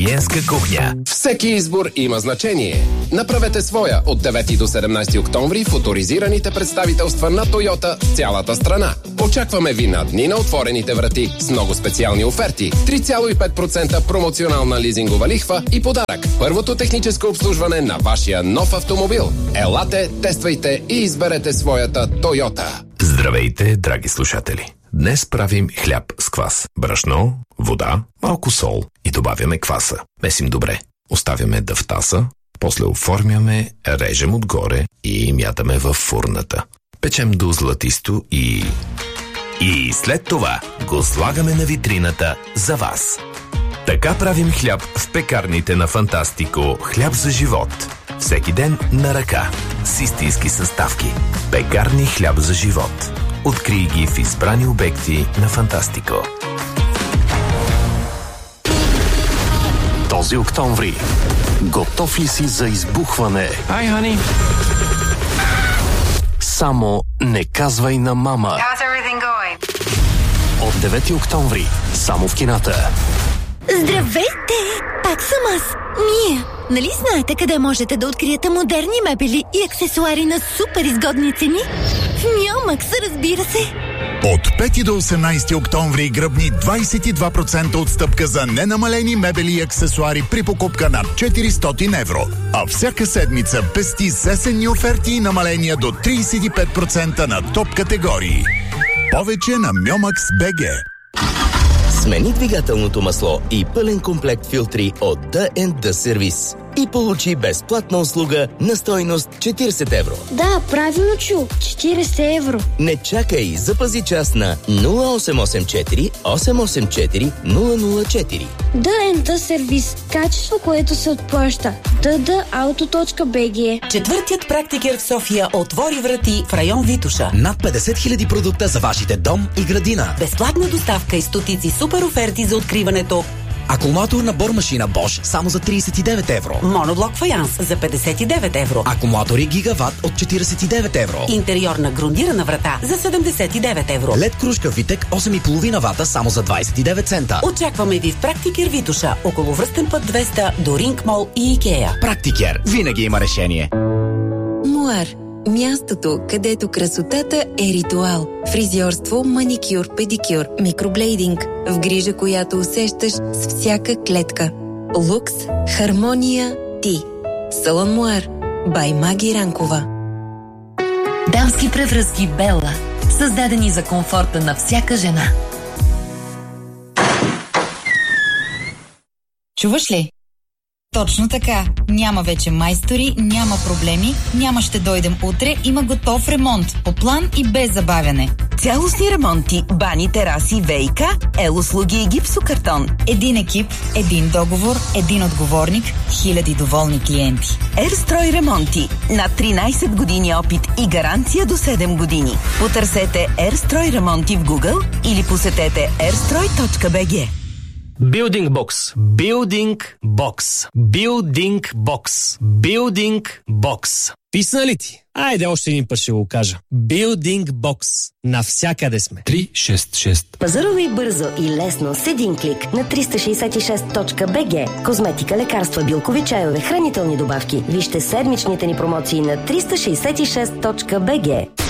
италиенска кухня. Всеки избор има значение. Направете своя от 9 до 17 октомври в оторизираните представителства на Тойота в цялата страна. Очакваме ви на дни на отворените врати с много специални оферти, 3,5% промоционална лизингова лихва и подарък. Първото техническо обслужване на вашия нов автомобил. Елате, тествайте и изберете своята Тойота. Здравейте, драги слушатели! Днес правим хляб с квас, брашно, вода, малко сол и добавяме кваса. Месим добре. Оставяме да втаса, после оформяме, режем отгоре и мятаме във фурната. Печем до златисто и след това го слагаме на витрината за вас. Така правим хляб в пекарните на Фантастико. Хляб за живот. Всеки ден на ръка. С истински съставки. Пекарни хляб за живот. Открий ги в избрани обекти на Фантастико. Този октомври. Готов ли си за избухване? Hi, honey. Само не казвай на мама. How's everything going? От 9 октомври. Само в кината. Здравейте! Пак съм аз, Мия. Нали знаете къде можете да откриете модерни мебели и аксесуари на супер изгодни цени? В Миомакс, разбира се! От 5 до 18 октомври гръбни 22% отстъпка за ненамалени мебели и аксесуари при покупка над 400 евро. А всяка седмица пести с есенни оферти и намаления до 35% на топ категории. Повече на Миомакс БГ. Смени двигателното масло и пълен комплект филтри от D&D сервис и получи безплатна услуга на стойност 40 евро. Да, правилно чу. 40 евро. Не чакай, запази час на 0884 884 004. D&D сервис. Качество, което се отплаща. ddauto.bg. Четвъртият практикер в София отвори врати в район Витоша. Над 50 000 продукта за вашите дом и градина. Безплатна доставка и стотици супер оферти за откриването. Акумулатор на бормашина Bosch само за 39 евро. Моноблок фаянс за 59 евро. Акумулатори Гигават от 49 евро. Интериорна грундирана врата за 79 евро. LED кружка Витек 8,5 вата само за 29 цента. Очакваме ви в Практикер Витоша, около Връстен път 200 до Ринг Мол и Икеа. Практикер винаги има решение. Муар. Мястото, където красотата е ритуал. Фризьорство, маникюр, педикюр, микроблейдинг. В грижа, която усещаш с всяка клетка. Лукс, хармония, ти. Салон Муар. Бай Маги Ранкова. Дамски превръзки Белла. Създадени за комфорта на всяка жена. Чуваш ли? Точно така. Няма вече майстори, няма проблеми, няма ще дойдем утре, има готов ремонт по план и без забавяне. Цялостни ремонти, бани, тераси, ВиК, услуги и гипсокартон. Един екип, един договор, един отговорник, хиляди доволни клиенти. Ерстрой ремонти. Над 13 години опит и гаранция до 7 години. Потърсете Ерстрой ремонти в Google или посетете erstroj.bg. Building Box. Building Box. Building Box. Building Box. Писна ли ти? Айде още един път ще го кажа. Building Box. Навсякъде сме. 366. Пазарувай бързо и лесно с един клик на 366.bg. Козметика, лекарства, билкови чайове, хранителни добавки. Вижте седмичните ни промоции на 366.bg.